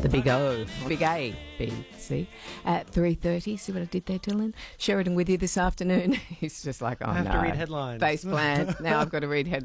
The big O, big A, B, C. At 3:30, see what I did there, Dylan? Sheridan with you this afternoon. He's just like, oh, I have no. to read headlines. Face plant. Now I've got to read headlines.